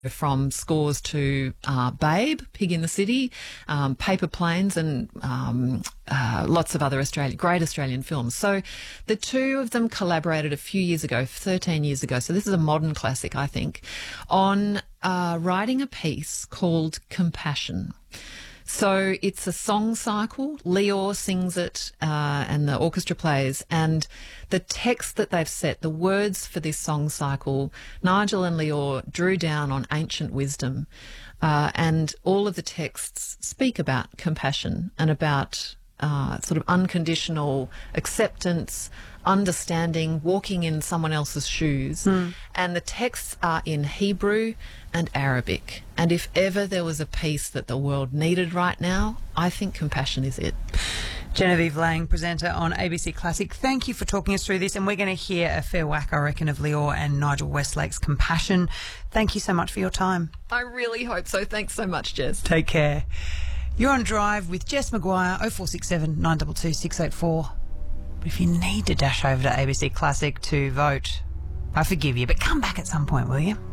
from Scores to Babe, Pig in the City, Paper Planes, and lots of other great Australian films. So the two of them collaborated a few years ago, 13 years ago, so this is a modern classic, I think, on writing a piece called Compassion. So it's a song cycle. Lior sings it and the orchestra plays. And the text that they've set, the words for this song cycle, Nigel and Lior drew down on ancient wisdom. And all of the texts speak about compassion and about sort of unconditional acceptance, understanding, walking in someone else's shoes. And the texts are in Hebrew and Arabic. And if ever there was a piece that the world needed right now, I think Compassion is it. Genevieve Lang, presenter on ABC Classic, thank you for talking us through this, and we're going to hear a fair whack, I reckon, of Lior and Nigel Westlake's Compassion. Thank you so much for your time. I really hope so. Thanks so much, Jess. Take care. You're on Drive with Jess Maguire, 0467 922 684. But if you need to dash over to ABC Classic to vote, I forgive you, but come back at some point, will you?